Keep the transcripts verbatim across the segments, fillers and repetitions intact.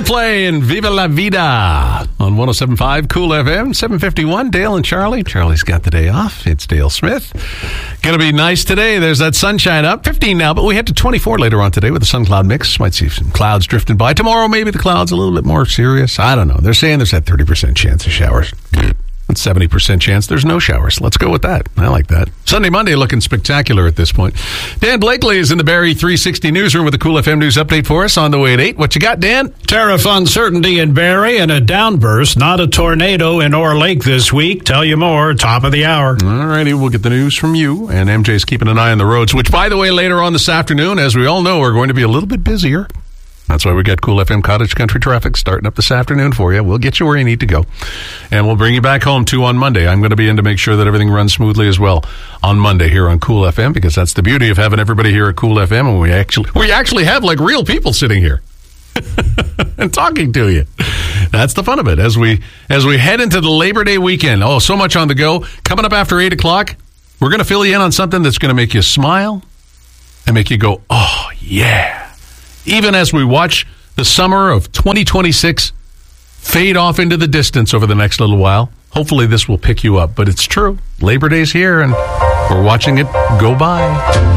Coldplay and Viva La Vida on one oh seven point five Cool F M, seven fifty-one. Dale and Charlie. Charlie's got the day off. It's Dale Smith. Going to be nice today. There's that sunshine up. fifteen now, but we head to twenty-four later on today with the sun cloud mix. Might see some clouds drifting by. Tomorrow, maybe the clouds a little bit more serious. I don't know. They're saying there's that thirty percent chance of showers. That's seventy percent chance there's no showers. Let's go with that. I like that. Sunday, Monday looking spectacular at this point. Dan Blakely is in the Barrie three sixty newsroom with a Cool F M News update for us on the way at eight. What you got, Dan? Tariff uncertainty in Barrie and a downburst, not a tornado in Orr Lake this week. Tell you more, top of the hour. All righty, we'll get the news from you. And M J's keeping an eye on the roads, which, by the way, later on this afternoon, as we all know, are going to be a little bit busier. That's why we got Cool F M Cottage Country Traffic starting up this afternoon for you. We'll get you where you need to go. And we'll bring you back home, too, on Monday. I'm going to be in to make sure that everything runs smoothly as well on Monday here on Cool F M, because that's the beauty of having everybody here at Cool F M. And we actually we actually have, like, real people sitting here and talking to you. That's the fun of it as we as we head into the Labor Day weekend. Oh, so much on the go. Coming up after eight o'clock, we're going to fill you in on something that's going to make you smile and make you go, oh, yeah. Even as we watch the summer of twenty twenty-six fade off into the distance over the next little while, hopefully this will pick you up. But it's true. Labor Day's here, and we're watching it go by.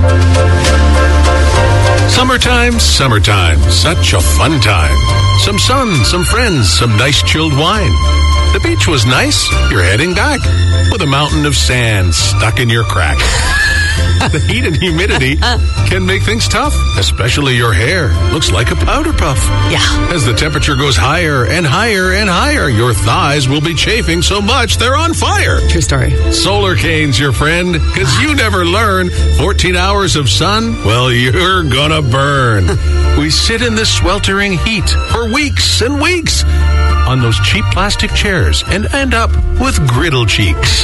Summertime, summertime, such a fun time. Some sun, some friends, some nice chilled wine. The beach was nice. You're heading back with a mountain of sand stuck in your crack. The heat and humidity can make things tough, especially your hair. Looks like a powder puff. Yeah. As the temperature goes higher and higher and higher, your thighs will be chafing so much they're on fire. True story. Solar Cane's your friend, because you never learn. fourteen hours of sun, well, you're gonna burn. We sit in this sweltering heat for weeks and weeks on those cheap plastic chairs and end up with griddle cheeks.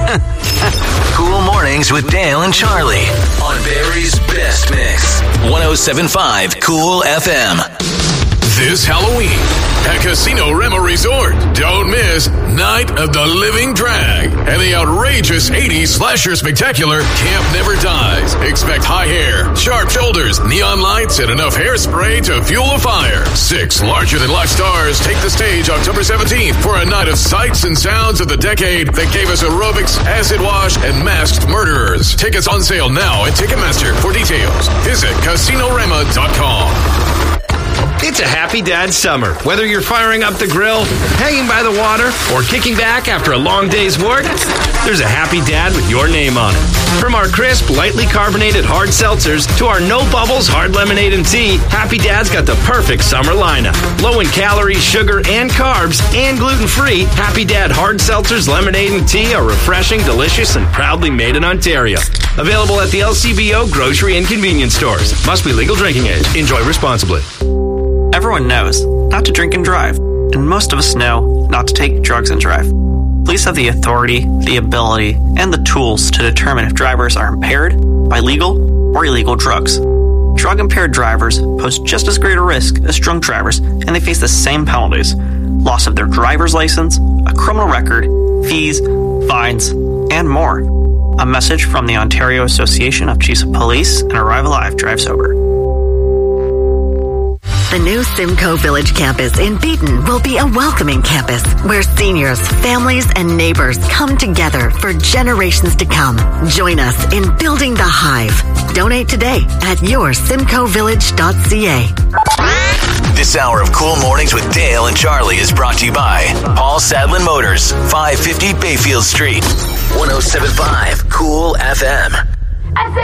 Cool Mornings with Dale and Charlie on Barrie's Best Mix. one oh seven point five Cool F M. This Halloween at Casino Rema Resort, don't miss Night of the Living Drag and the outrageous eighties slasher spectacular Camp Never Dies. Expect high hair, sharp shoulders, neon lights, and enough hairspray to fuel a fire. Six larger-than-life stars take the stage October seventeenth for a night of sights and sounds of the decade that gave us aerobics, acid wash, and masked murderers. Tickets on sale now at Ticketmaster. For details, visit casino rema dot com. It's a happy dad summer. Whether you're firing up the grill, hanging by the water, or kicking back after a long day's work, there's a happy dad with your name on it. From our crisp, lightly carbonated hard seltzers to our no bubbles hard lemonade and tea, Happy Dad's got the perfect summer lineup. Low in calories, sugar, and carbs, and gluten-free, Happy Dad hard seltzers, lemonade, and tea are refreshing, delicious, and proudly made in Ontario. Available at the L C B O grocery and convenience stores. Must be legal drinking age. Enjoy responsibly. Everyone knows not to drink and drive, and most of us know not to take drugs and drive. Police have the authority, the ability, and the tools to determine if drivers are impaired by legal or illegal drugs. Drug-impaired drivers pose just as great a risk as drunk drivers, and they face the same penalties: loss of their driver's license, a criminal record, fees, fines, and more. A message from the Ontario Association of Chiefs of Police and Arrive Alive Drive Sober. The new Simcoe Village campus in Beaton will be a welcoming campus where seniors, families, and neighbors come together for generations to come. Join us in building the Hive. Donate today at your simcoe village dot c a. This hour of Cool Mornings with Dale and Charlie is brought to you by Paul Sadlin Motors, five fifty Bayfield Street. one oh seven point five Cool F M.